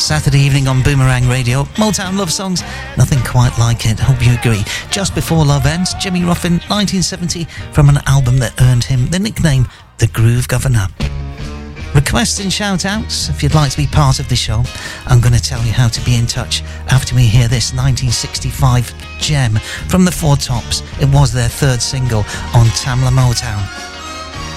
Saturday evening on Boomerang Radio. Motown love songs, nothing quite like it. Hope you agree. Just Before Love Ends, Jimmy Ruffin, 1970, from an album that earned him the nickname The Groove Governor. Requests and shout-outs, if you'd like to be part of the show. I'm going to tell you how to be in touch after we hear this 1965 gem from the Four Tops. It was their third single on Tamla Motown.